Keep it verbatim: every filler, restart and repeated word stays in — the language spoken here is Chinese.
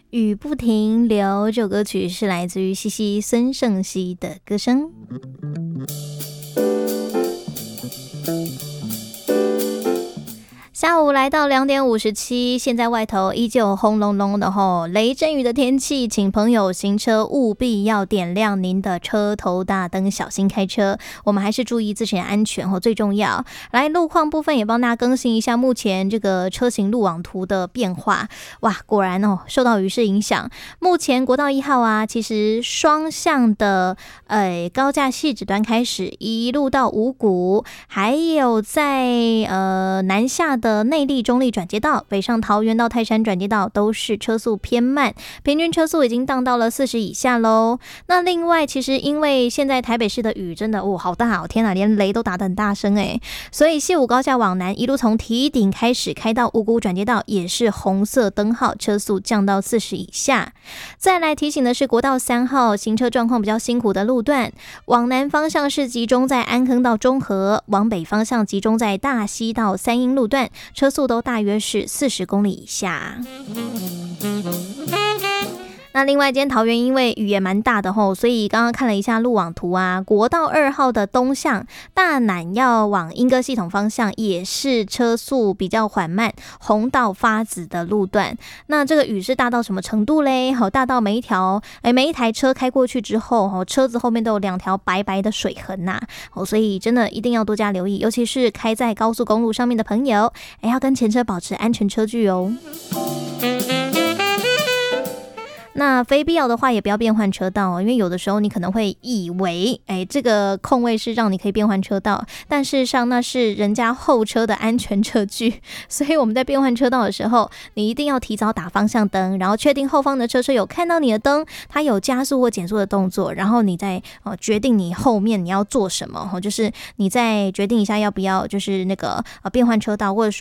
雨不停留，这首歌曲是来自于西西孙盛希的歌声。下午来到两点五十七，现在外头依旧轰隆隆的吼，雷阵雨的天气，请朋友行车务必要点亮您的车头大灯，小心开车。我们还是注意自身安全吼，最重要。来，路况部分也帮大家更新一下目前这个车行路网图的变化。哇，果然哦，受到雨势影响，目前国道一号啊，其实双向的呃高架汐止端开始，一路到五股，还有在呃南下的的内坜中坜转接道，北上桃园到泰山转接道都是车速偏慢，平均车速已经荡到了四十以下咯。那另外其实因为现在台北市的雨真的哦好大哦，天哪，连雷都打得很大声诶，所以西武高架往南一路从堤顶开始开到五股转接道也是红色灯号，车速降到四十以下。再来提醒的是国道三号行车状况比较辛苦的路段，往南方向是集中在安坑到中和，往北方向集中在大溪到三鶯路段，车速都大约是四十公里以下。那另外今天桃园因为雨也蛮大的吼，所以刚刚看了一下路网图啊，国道二号的东向大南要往莺歌系统方向也是车速比较缓慢，红到发紫的路段。那这个雨是大到什么程度嘞？好，大到每一条哎每一台车开过去之后，车子后面都有两条白白的水痕呐、啊，所以真的一定要多加留意，尤其是开在高速公路上面的朋友，哎，要跟前车保持安全车距哦。那非必要的话也不要变换车道，因为有的时候你可能会以为哎，这个空位是让你可以变换车道，但事实上那是人家后车的安全车距，所以我们在变换车道的时候，你一定要提早打方向灯，然后确定后方的车车有看到你的灯，它有加速或减速的动作，然后你再、呃、决定你后面你要做什么，就是你再决定一下要不要就是那个、呃、变换车道，或者